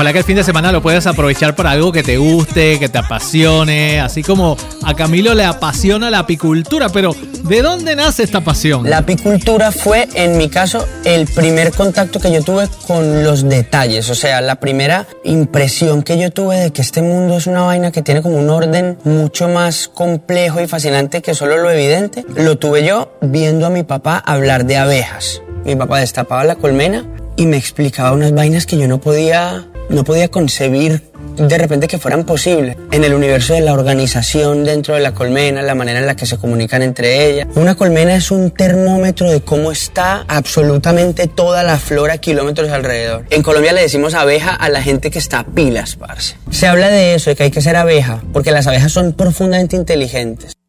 Ojalá que el fin de semana lo puedas aprovechar para algo que te guste, que te apasione, así como a Camilo le apasiona la apicultura, pero ¿de dónde nace esta pasión? La apicultura fue, en mi caso, el primer contacto que yo tuve con los detalles, o sea, la primera impresión que yo tuve de que este mundo es una vaina que tiene como un orden mucho más complejo y fascinante que solo lo evidente, lo tuve yo viendo a mi papá hablar de abejas. Mi papá destapaba la colmena y me explicaba unas vainas que yo no podía concebir de repente que fueran posibles. En el universo de la organización dentro de la colmena, la manera en la que se comunican entre ellas. Una colmena es un termómetro de cómo está absolutamente toda la flora kilómetros alrededor. En Colombia le decimos abeja a la gente que está a pilas, parce. Se habla de eso, de que hay que ser abeja, porque las abejas son profundamente inteligentes.